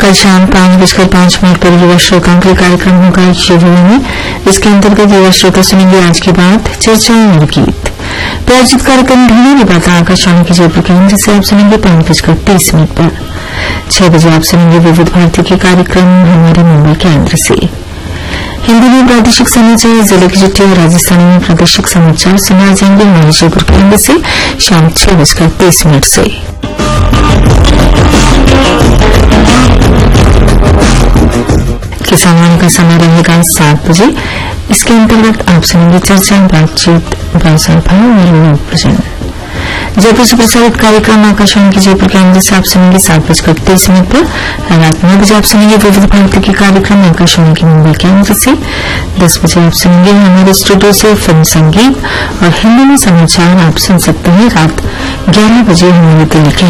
कल शाम 5:05 पर युवा श्रोताओं के कार्यक्रम होगा युवा। इसके अंतर्गत युवा श्रोता सुनेंगे आज की बात, चर्चाएं और गीत। प्रायोजित कार्यक्रम ढूंढने की बात आकाशवाणी के जयपुर केंद्र से आप सुनेंगे 5:30 पर। 6 बजे आप सुनेंगे विविध भारती के कार्यक्रम हमारे मुंबई केंद्र से। हिंदी में प्रादेशिक समाचार, जिले की चिट्ठी और राजस्थानी में प्रादेशिक समाचार सुनाए जाएंगे हमारे जयपुर केंद्र से शाम 6:30 से। किसानों का समय रहेगा 7 बजे। इसके अंतर्गत आप सुनेंगे चर्चा, बातचीत, व्यवसाय भाव और लोक प्रजन। जयपुर से प्रसारित कार्यक्रम आकाशवाणी के जयपुर केंद्र से आप सुनेंगे 7:30 पर। रात 9 बजे आप सुनेंगे विविध भारती के कार्यक्रम आकाशवाणी के मुंबई केंद्र से। 10 बजे आप सुनेंगे हमारे स्टूडियो से फिल्म संगीत और हिंदी में समाचार आप सुन सकते हैं रात 11 बजे हमारे दिल के